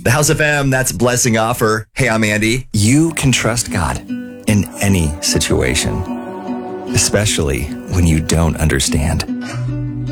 The House FM, that's Blessing Offer. Hey, I'm Andy. You can trust God in any situation, especially when you don't understand.